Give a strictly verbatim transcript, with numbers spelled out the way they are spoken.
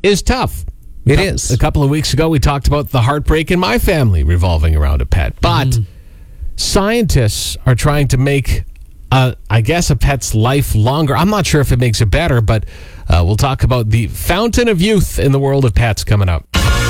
is tough. It is. A couple of weeks ago, we talked about the heartbreak in my family revolving around a pet. But mm. scientists are trying to make, uh, I guess, a pet's life longer. I'm not sure if it makes it better, but uh, we'll talk about the fountain of youth in the world of pets coming up.